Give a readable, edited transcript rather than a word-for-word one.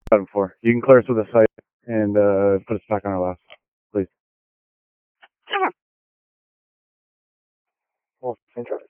Got him for. You can clear us with a site and put us back on our last, please. Well,